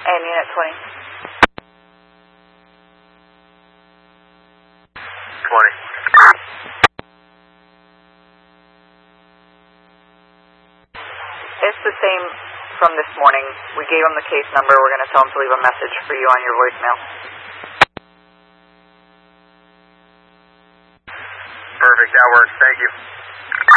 And Unit 20. 20. It's the same from this morning. We gave them the case number. We're going to tell them to leave a message for you on your voicemail. Perfect, that works. Thank you.